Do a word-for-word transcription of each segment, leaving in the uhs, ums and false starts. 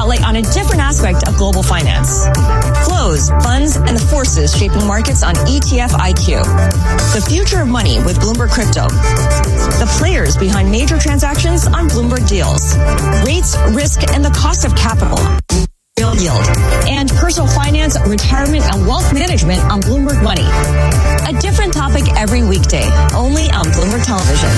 spotlight on a different aspect of global finance. Flows, funds, and the forces shaping markets on E T F I Q. The future of money with Bloomberg Crypto. The players behind major transactions on Bloomberg Deals. Rates, risk, and the cost of capital. Real yield. And personal finance, retirement, and wealth management on Bloomberg Money. A different topic every weekday, only on Bloomberg Television.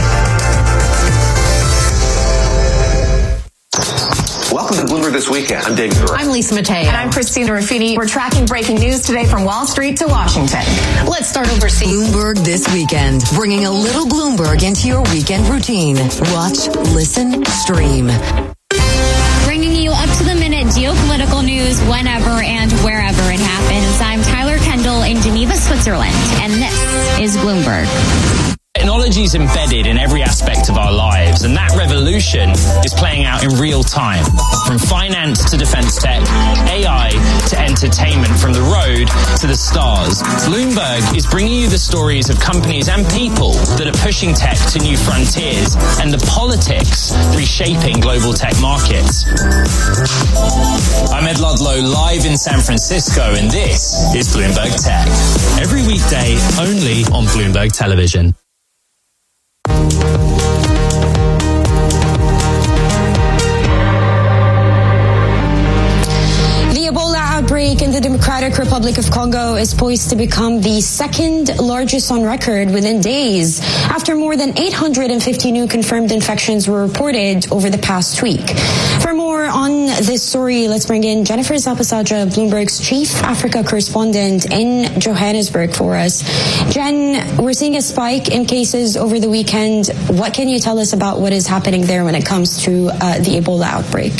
Welcome to Bloomberg This Weekend. I'm David Durrell. I'm Lisa Mateo. And I'm Christina Ruffini. We're tracking breaking news today from Wall Street to Washington. Let's start overseas. Bloomberg This Weekend, bringing a little Bloomberg into your weekend routine. Watch, listen, stream. Bringing you up-to-the-minute geopolitical news whenever and wherever it happens. I'm Tyler Kendall in Geneva, Switzerland, and this is Bloomberg. Technology is embedded in every aspect of our lives, and that revolution is playing out in real time. From finance to defense tech, A I to entertainment, from the road to the stars. Bloomberg is bringing you the stories of companies and people that are pushing tech to new frontiers and the politics reshaping global tech markets. I'm Ed Ludlow, live in San Francisco, and this is Bloomberg Tech. Every weekday, only on Bloomberg Television. Outbreak in the Democratic Republic of Congo is poised to become the second largest on record within days after more than eight hundred fifty new confirmed infections were reported over the past week. For more on this story, let's bring in Jennifer Zapasadra, Bloomberg's chief Africa correspondent in Johannesburg for us. Jen, we're seeing a spike in cases over the weekend. What can you tell us about what is happening there when it comes to uh, the Ebola outbreak?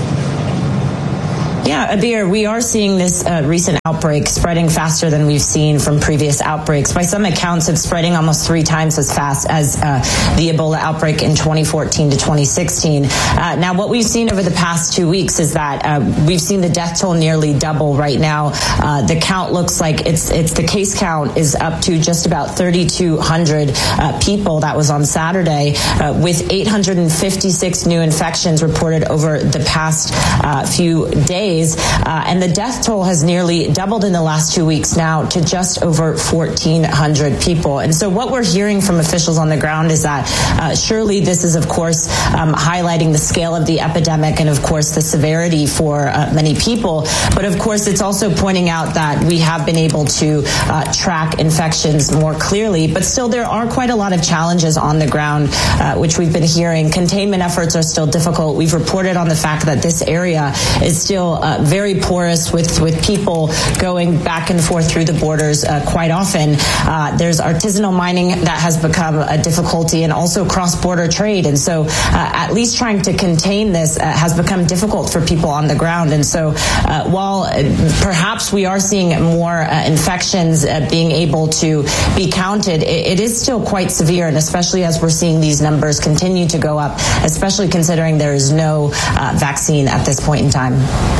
Yeah, Abir, we are seeing this uh, recent outbreak spreading faster than we've seen from previous outbreaks. By some accounts, it's spreading almost three times as fast as uh, the Ebola outbreak in twenty fourteen to twenty sixteen. Uh, now, what we've seen over the past two weeks is that uh, we've seen the death toll nearly double right now. Uh, the count looks like it's it's the case count is up to just about thirty-two hundred uh, people. That was on Saturday, uh, with eight hundred fifty-six new infections reported over the past uh, few days. Uh, and the death toll has nearly doubled in the last two weeks now to just over fourteen hundred people. And so what we're hearing from officials on the ground is that uh, surely this is, of course, um, highlighting the scale of the epidemic and, of course, the severity for uh, many people. But, of course, it's also pointing out that we have been able to uh, track infections more clearly. But still, there are quite a lot of challenges on the ground, uh, which we've been hearing. Containment efforts are still difficult. We've reported on the fact that this area is still Uh, very porous with, with people going back and forth through the borders uh, quite often. Uh, there's artisanal mining that has become a difficulty, and also cross-border trade. And so uh, at least trying to contain this uh, has become difficult for people on the ground. And so uh, while uh, perhaps we are seeing more uh, infections uh, being able to be counted, it, it is still quite severe, and especially as we're seeing these numbers continue to go up, especially considering there is no uh, vaccine at this point in time.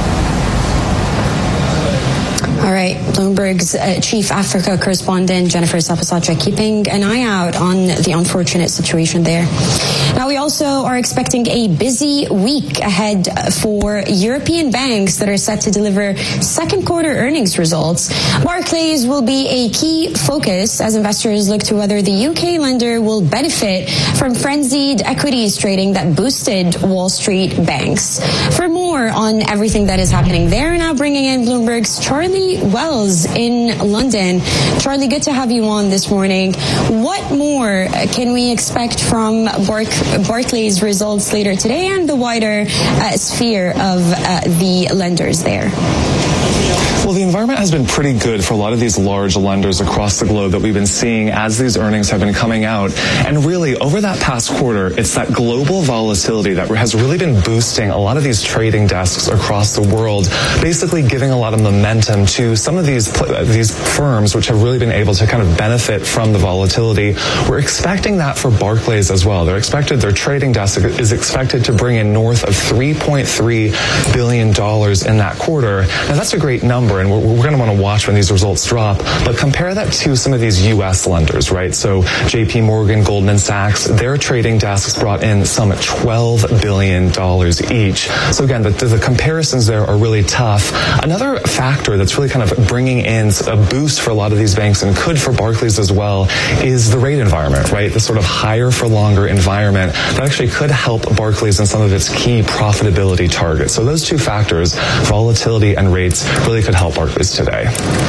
All right, Bloomberg's uh, chief Africa correspondent, Jennifer Zapasadra, keeping an eye out on the unfortunate situation there. Now, we also are expecting a busy week ahead for European banks that are set to deliver second quarter earnings results. Barclays will be a key focus as investors look to whether the U K lender will benefit from frenzied equities trading that boosted Wall Street banks. For more on everything that is happening there, now bringing in Bloomberg's Charlie Wells in London. Charlie, good to have you on this morning. What more can we expect from Barc- Barclays results later today and the wider uh, sphere of uh, the lenders there? Well, the environment has been pretty good for a lot of these large lenders across the globe that we've been seeing as these earnings have been coming out. And really, over that past quarter, it's that global volatility that has really been boosting a lot of these trading desks across the world, basically giving a lot of momentum to to some of these these firms which have really been able to kind of benefit from the volatility. We're expecting that for Barclays as well. They're expected, their trading desk is expected to bring in north of three point three billion dollars in that quarter. Now that's a great number, and we're, we're going to want to watch when these results drop, but compare that to some of these U S lenders, right? So J P Morgan, Goldman Sachs, their trading desks brought in some twelve billion dollars each. So again, the, the comparisons there are really tough. Another factor that's really kind of bringing in a boost for a lot of these banks, and could for Barclays as well, is the rate environment, right? The sort of higher for longer environment that actually could help Barclays in some of its key profitability targets. So those two factors, volatility and rates, really could help Barclays today.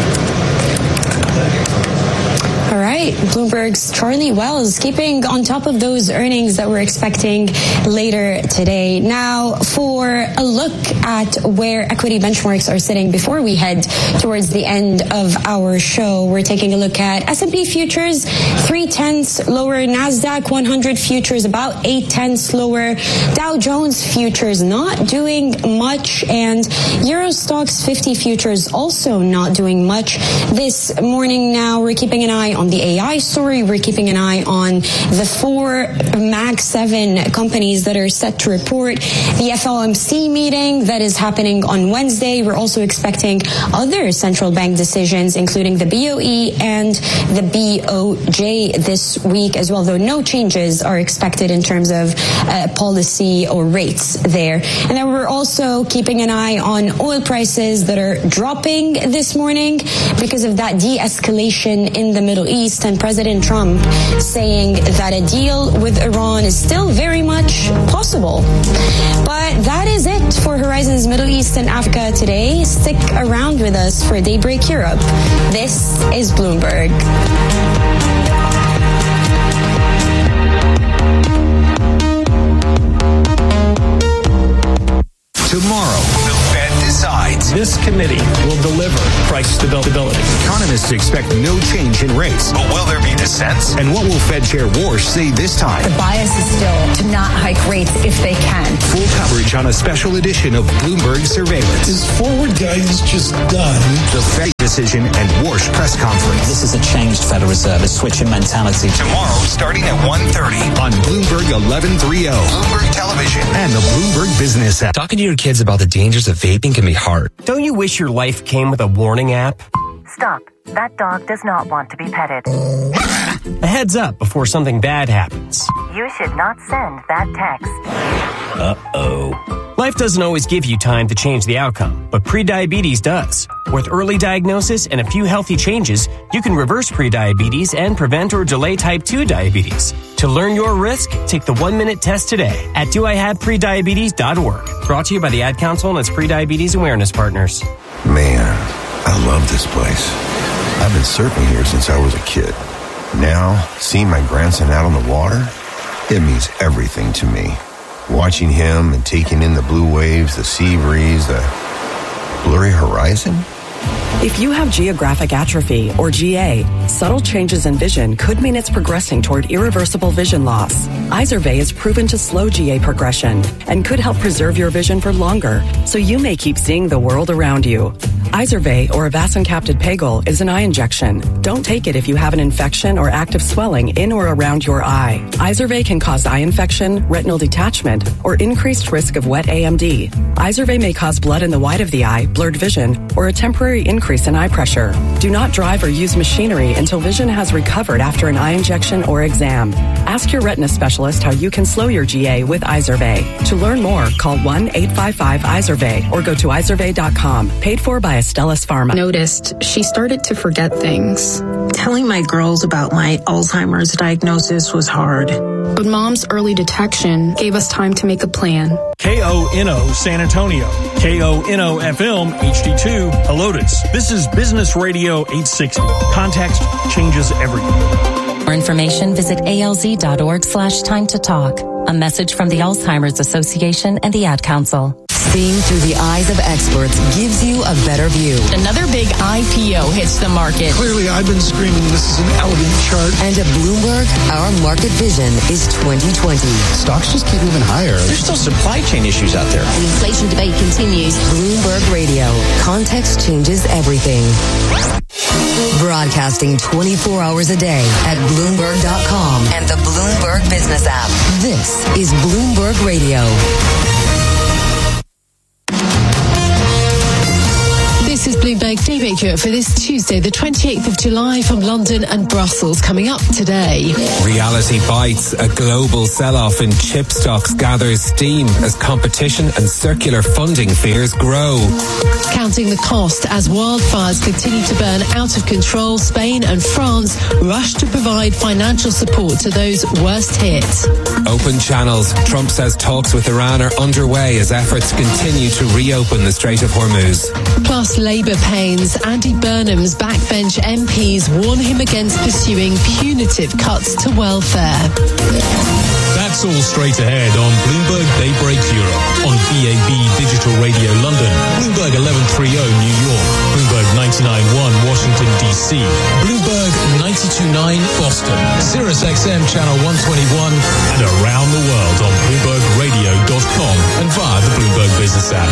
All right, Bloomberg's Charlie Wells keeping on top of those earnings that we're expecting later today. Now, for a look at where equity benchmarks are sitting before we head towards the end of our show, we're taking a look at S and P futures, three tenths lower, NASDAQ one hundred futures about eight tenths lower, Dow Jones futures not doing much, and Euro Stoxx fifty futures also not doing much this morning. Now, we're keeping an eye on the A I story. We're keeping an eye on the four Mag seven companies that are set to report, the F O M C meeting that is happening on Wednesday. We're also expecting other central bank decisions, including the B O E and the B O J this week as well, though no changes are expected in terms of uh, policy or rates there. And then we're also keeping an eye on oil prices that are dropping this morning because of that de-escalation in the Middle East, and President Trump saying that a deal with Iran is still very much possible. But that is it for Horizons Middle East and Africa today. Stick around with us for Daybreak Europe. This is Bloomberg. Tomorrow, the Fed decides. This committee will deliver price stability. Economists expect no change in rates. But will there be dissents? And what will Fed Chair Warsh say this time? The bias is still to not hike rates if they can. Full coverage on a special edition of Bloomberg Surveillance. Is forward guidance just done? The Fed decision and Warsh press conference. This is a changed Federal Reserve, a switch in mentality. Tomorrow, starting at one thirty on Bloomberg eleven thirty, Bloomberg Television, and the Bloomberg Business app. Talking to your kids about the dangers of vaping can be hard. Don't you wish your life came with a warning app? Stop. That dog does not want to be petted. A heads up before something bad happens. You should not send that text. Uh-oh. Life doesn't always give you time to change the outcome, but prediabetes does. With early diagnosis and a few healthy changes, you can reverse prediabetes and prevent or delay type two diabetes. To learn your risk, take the one-minute test today at do I have prediabetes dot org. Brought to you by the Ad Council and its prediabetes awareness partners. Man, I love this place. I've been surfing here since I was a kid. Now, seeing my grandson out on the water, it means everything to me. Watching him and taking in the blue waves, the sea breeze, the blurry horizon. If you have geographic atrophy, or G A, subtle changes in vision could mean it's progressing toward irreversible vision loss. Izervay is proven to slow G A progression and could help preserve your vision for longer, so you may keep seeing the world around you. Izervay, or avacincaptad pegol, is an eye injection. Don't take it if you have an infection or active swelling in or around your eye. Izervay can cause eye infection, retinal detachment, or increased risk of wet A M D. Izervay may cause blood in the white of the eye, blurred vision, or a temporary increase in eye pressure. Do not drive or use machinery until vision has recovered after an eye injection or exam. Ask your retina specialist how you can slow your G A with Izervay. To learn more, call one eight five five Izervay or go to izervay dot com. Paid for by Astellas Pharma. Noticed she started to forget things. Telling my girls about my Alzheimer's diagnosis was hard. But Mom's early detection gave us time to make a plan. K O N O San Antonio, K O N O F M H D two Helotes. This is Business Radio eight sixty. Context changes everything. For more information, visit alz.org slash time to talk. A message from the Alzheimer's Association and the Ad Council. Seeing through the eyes of experts gives you a better view. Another big I P O hits the market. Clearly, I've been screaming this is an elegant chart. And at Bloomberg, our market vision is twenty twenty. Stocks just keep moving higher. There's still supply chain issues out there. The inflation debate continues. Bloomberg Radio. Context changes everything. Broadcasting twenty-four hours a day at Bloomberg dot com and the Bloomberg Business app. This is Bloomberg Radio. This is Bloomberg Daybreak Europe for this Tuesday, the twenty-eighth of July, from London and Brussels. Coming up today. Reality bites. A global sell-off in chip stocks gathers steam as competition and circular funding fears grow. Counting the cost as wildfires continue to burn out of control, Spain and France rush to provide financial support to those worst hit. Open channels. Trump says talks with Iran are underway as efforts continue to reopen the Strait of Hormuz. Plus Labour pains. Andy Burnham's backbench M Ps warn him against pursuing punitive cuts to welfare. That's all straight ahead on Bloomberg Daybreak Europe, on B A B Digital Radio London, Bloomberg eleven thirty New York, Bloomberg ninety-nine point one Washington, D C, Bloomberg ninety-two point nine Boston, Sirius X M Channel one twenty-one, and around the world on Bloomberg Radio dot com and via the Bloomberg Business app.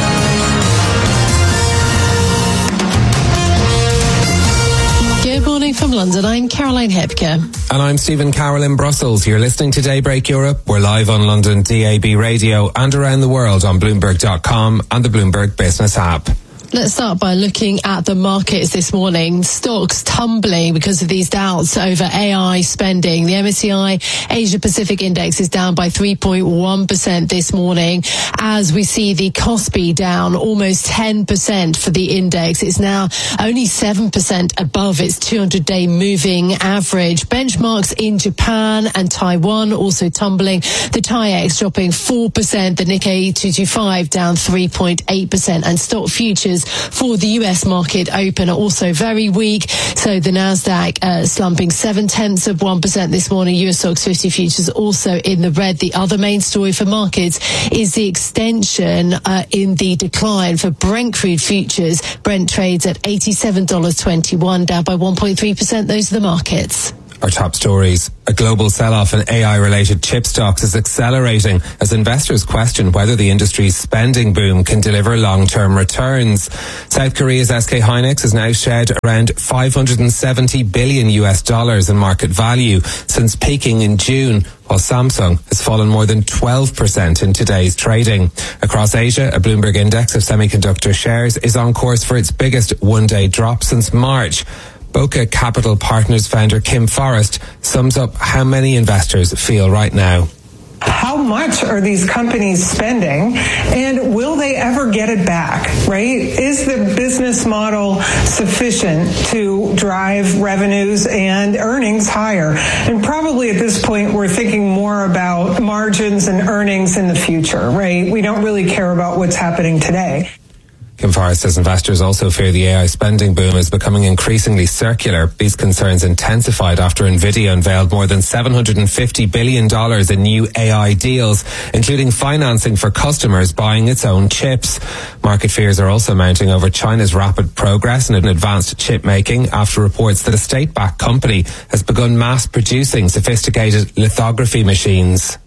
Good morning from London. I'm Caroline Hepker. And I'm Stephen Carroll in Brussels. You're listening to Daybreak Europe. We're live on London D A B Radio and around the world on Bloomberg dot com and the Bloomberg Business app. Let's start by looking at the markets this morning. Stocks tumbling because of these doubts over A I spending. The M S C I Asia Pacific Index is down by three point one percent this morning, as we see the Kospi down almost ten percent for the index. It's now only seven percent above its two hundred day moving average. Benchmarks in Japan and Taiwan also tumbling. The TAIEX dropping four percent. The Nikkei two twenty-five down three point eight percent. And stock futures for the U S market open are also very weak. So the Nasdaq uh, slumping seven tenths of one percent this morning. U S Stocks fifty futures also in the red. The other main story for markets is the extension uh, in the decline for Brent crude futures. Brent trades at eighty-seven dollars and twenty-one cents, down by one point three percent. Those are the markets. Our top stories. A global sell-off in A I-related chip stocks is accelerating as investors question whether the industry's spending boom can deliver long-term returns. South Korea's S K Hynix has now shed around five hundred seventy billion U S dollars in market value since peaking in June, while Samsung has fallen more than twelve percent in today's trading. Across Asia, a Bloomberg index of semiconductor shares is on course for its biggest one-day drop since March. Boca Capital Partners founder Kim Forrest sums up how many investors feel right now. How much are these companies spending, and will they ever get it back, right? Is the business model sufficient to drive revenues and earnings higher? And probably at this point, we're thinking more about margins and earnings in the future, right? We don't really care about what's happening today. Kim Forrest says investors also fear the A I spending boom is becoming increasingly circular. These concerns intensified after Nvidia unveiled more than seven hundred fifty billion dollars in new A I deals, including financing for customers buying its own chips. Market fears are also mounting over China's rapid progress in advanced chip making after reports that a state-backed company has begun mass producing sophisticated lithography machines.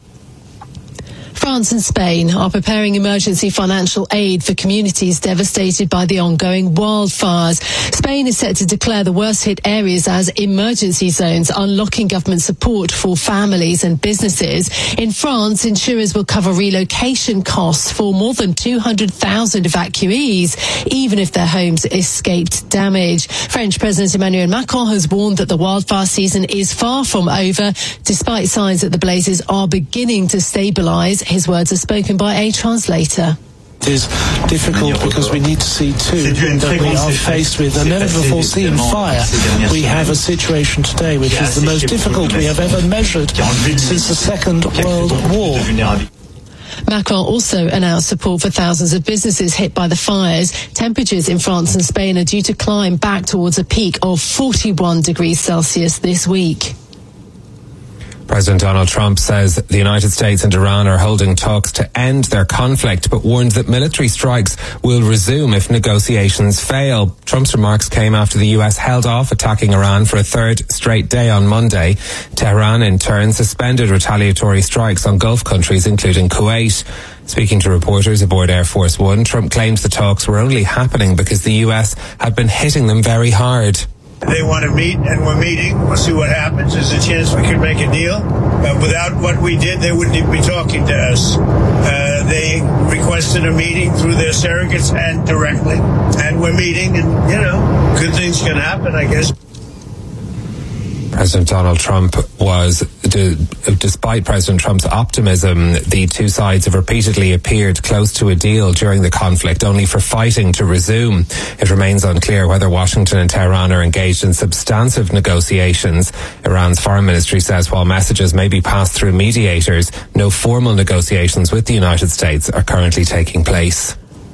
France and Spain are preparing emergency financial aid for communities devastated by the ongoing wildfires. Spain is set to declare the worst-hit areas as emergency zones, unlocking government support for families and businesses. In France, insurers will cover relocation costs for more than two hundred thousand evacuees, even if their homes escaped damage. French President Emmanuel Macron has warned that the wildfire season is far from over, despite signs that the blazes are beginning to stabilise. His words are spoken by a translator. It is difficult because we need to see too that we are faced with a never-before-seen fire. We have a situation today which is the most difficult we have ever measured since the Second World War. Macron also announced support for thousands of businesses hit by the fires. Temperatures in France and Spain are due to climb back towards a peak of forty-one degrees Celsius this week. President Donald Trump says the United States and Iran are holding talks to end their conflict, but warned that military strikes will resume if negotiations fail. Trump's remarks came after the U S held off attacking Iran for a third straight day on Monday. Tehran, in turn, suspended retaliatory strikes on Gulf countries, including Kuwait. Speaking to reporters aboard Air Force One, Trump claims the talks were only happening because the U S had been hitting them very hard. They want to meet, and we're meeting. We'll see what happens. There's a chance we could make a deal. Uh, without what we did, they wouldn't even be talking to us. Uh, they requested a meeting through their surrogates and directly. And we're meeting, and, you know, good things can happen, I guess. President Donald Trump was, d- despite President Trump's optimism, the two sides have repeatedly appeared close to a deal during the conflict, only for fighting to resume. It remains unclear whether Washington and Tehran are engaged in substantive negotiations. Iran's foreign ministry says while messages may be passed through mediators, no formal negotiations with the United States are currently taking place.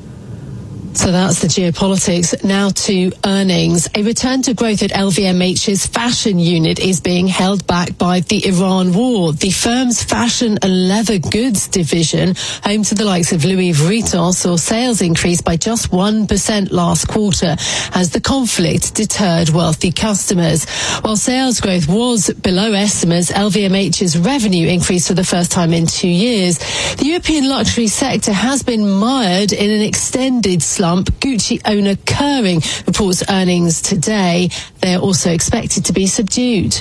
So that's the geopolitics. Now to earnings. A return to growth at L V M H's fashion unit is being held back by the Iran war. The firm's fashion and leather goods division, home to the likes of Louis Vuitton, saw sales increase by just one percent last quarter as the conflict deterred wealthy customers. While sales growth was below estimates, L V M H's revenue increased for the first time in two years. The European luxury sector has been mired in an extended slump. Gucci owner Kering reports earnings today. They are also expected to be subdued.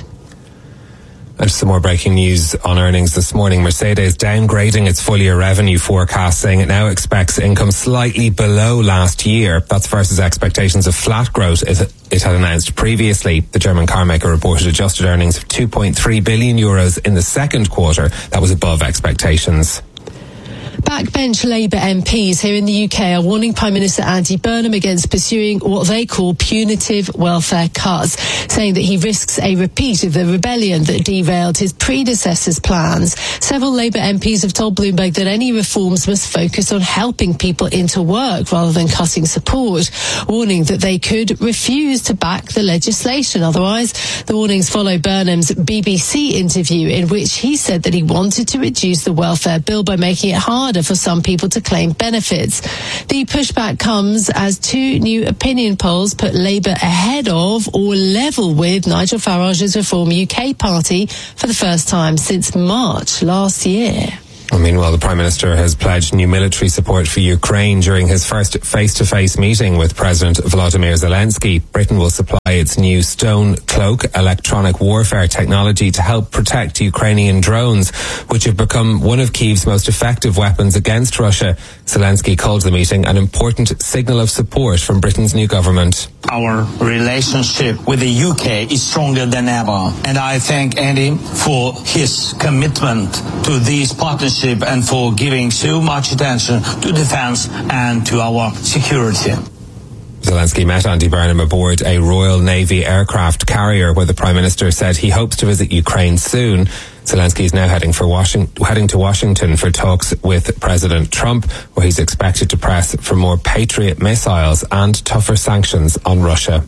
And some more breaking news on earnings this morning. Mercedes downgrading its full-year revenue forecast, saying it now expects income slightly below last year. That's versus expectations of flat growth it had announced previously. The German carmaker reported adjusted earnings of two point three billion euros in the second quarter. That was above expectations. Backbench Labour M Ps here in the U K are warning Prime Minister Andy Burnham against pursuing what they call punitive welfare cuts, saying that he risks a repeat of the rebellion that derailed his predecessor's plans. Several Labour M Ps have told Bloomberg that any reforms must focus on helping people into work rather than cutting support, warning that they could refuse to back the legislation otherwise. The warnings follow Burnham's B B C interview in which he said that he wanted to reduce the welfare bill by making it harder for some people to claim benefits. The pushback comes as two new opinion polls put Labour ahead of or level with Nigel Farage's Reform U K party for the first time since March last year. Well, meanwhile, the Prime Minister has pledged new military support for Ukraine during his first face-to-face meeting with President Volodymyr Zelensky. Britain will supply its new Stone Cloak electronic warfare technology to help protect Ukrainian drones, which have become one of Kyiv's most effective weapons against Russia. Zelensky called the meeting an important signal of support from Britain's new government. Our relationship with the U K is stronger than ever, and I thank Andy for his commitment to this partnership and for giving so much attention to defence and to our security. Zelensky met Andy Burnham aboard a Royal Navy aircraft carrier where the Prime Minister said he hopes to visit Ukraine soon. Zelensky is now heading for Washington, heading to Washington for talks with President Trump, where he's expected to press for more Patriot missiles and tougher sanctions on Russia.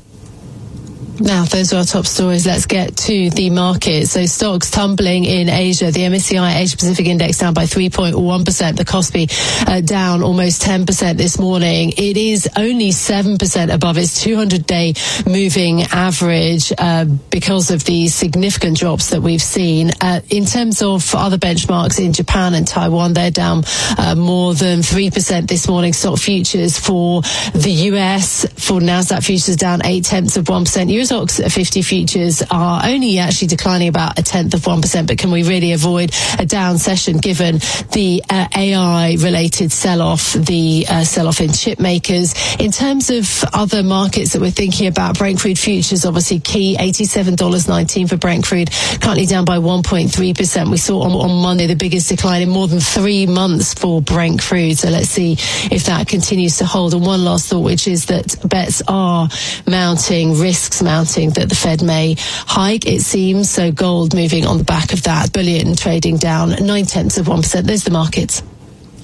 Now, those are our top stories. Let's get to the market. So stocks tumbling in Asia. The M S C I Asia Pacific Index down by three point one percent. The Kospi uh, down almost ten percent this morning. It is only seven percent above its two hundred day moving average uh, because of the significant drops that we've seen. Uh, in terms of other benchmarks in Japan and Taiwan, they're down uh, more than three percent this morning. Stock futures for the U S, for NASDAQ futures down eight tenths of one percent. Eurostoxx fifty futures are only actually declining about a tenth of one percent, but can we really avoid a down session given the uh, A I-related sell-off, the uh, sell-off in chip makers? In terms of other markets that we're thinking about, Brent crude futures obviously key, eighty-seven dollars and nineteen cents for Brent crude, currently down by one point three percent. We saw on, on Monday the biggest decline in more than three months for Brent crude, so let's see if that continues to hold. And one last thought, which is that bets are mounting, risks mounting, that the Fed may hike, it seems. So gold moving on the back of that. Bullion trading down nine tenths of one percent. There's the markets.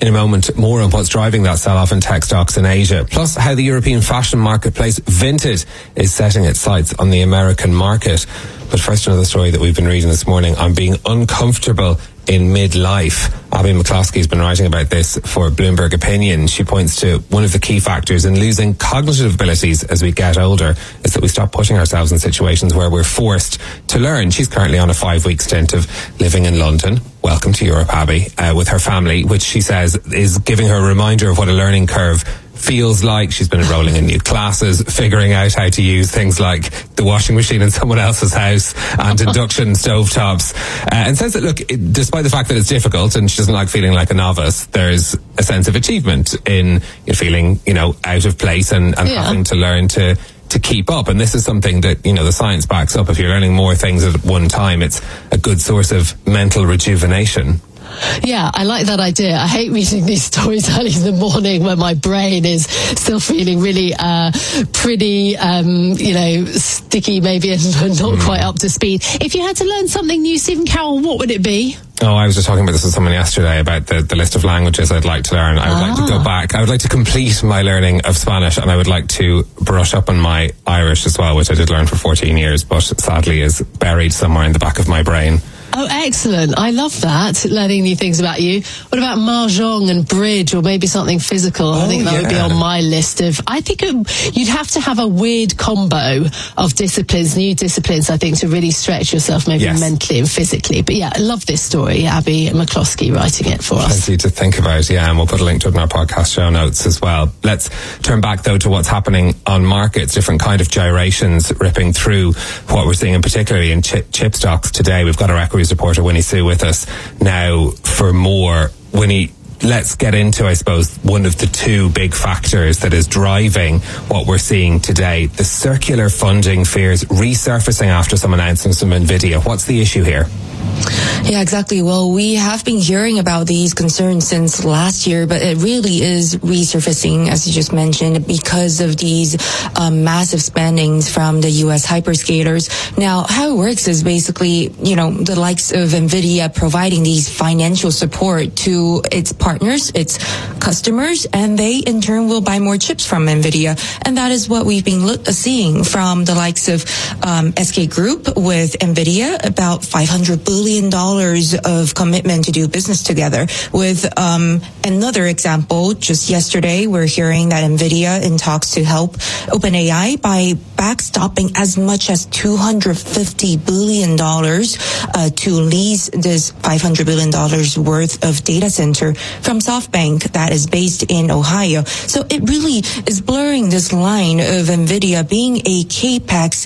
In a moment, more on what's driving that sell-off in tech stocks in Asia, plus how the European fashion marketplace Vinted is setting its sights on the American market. But first, another story that we've been reading this morning on being uncomfortable in midlife. Abby McCloskey has been writing about this for Bloomberg Opinion. She points to one of the key factors in losing cognitive abilities as we get older is that we stop putting ourselves in situations where we're forced to learn. She's currently on a five-week stint of living in London. Welcome to Europe, Abby, uh, with her family, which she says is giving her a reminder of what a learning curve feels like. She's been enrolling in new classes, figuring out how to use things like the washing machine in someone else's house and induction stovetops, uh, and says that, look, it, despite the fact that it's difficult and she doesn't like feeling like a novice, there's a sense of achievement in you know, feeling, you know, out of place and, and yeah. having to learn to to keep up. And this is something that, you know, the science backs up. If you're learning more things at one time, it's a good source of mental rejuvenation. Yeah, I like that idea. I hate reading these stories early in the morning when my brain is still feeling really uh, pretty, um, you know, sticky maybe and not mm. quite up to speed. If you had to learn something new, Stephen Carroll, what would it be? Oh, I was just talking about this with someone yesterday about the, the list of languages I'd like to learn. I would ah. like to go back. I would like to complete my learning of Spanish, and I would like to brush up on my Irish as well, which I did learn for fourteen years, but sadly is buried somewhere in the back of my brain. Oh, excellent. I love that, learning new things about you. What about mahjong and bridge, or maybe something physical? Oh, I think that yeah. would be on my list of... I think it, you'd have to have a weird combo of disciplines, new disciplines, I think, to really stretch yourself, maybe yes. mentally and physically. But yeah, I love this story. Abby McCloskey writing it for us. Plenty to think about, yeah, and we'll put a link to it in our podcast show notes as well. Let's turn back, though, to what's happening on markets, different kind of gyrations ripping through what we're seeing, and particularly in chip, chip stocks today. We've got our equities reporter Winnie Sue with us now for more. Winnie, let's get into, I suppose, one of the two big factors that is driving what we're seeing today. The circular funding fears resurfacing after some announcements from NVIDIA. What's the issue here? Yeah, exactly. Well, we have been hearing about these concerns since last year, but it really is resurfacing, as you just mentioned, because of these um, massive spendings from the U S hyperscalers. Now, how it works is basically, you know, the likes of NVIDIA providing these financial support to its partners, its customers, and they in turn will buy more chips from NVIDIA. And that is what we've been lo- seeing from the likes of um, S K Group with NVIDIA, about five hundred billion dollars of commitment to do business together. With um, another example, just yesterday, we're hearing that NVIDIA in talks to help OpenAI by backstopping as much as two hundred fifty billion dollars uh, to lease this five hundred billion dollars worth of data center from SoftBank that is based in Ohio. So it really is blurring this line of NVIDIA being a CAPEX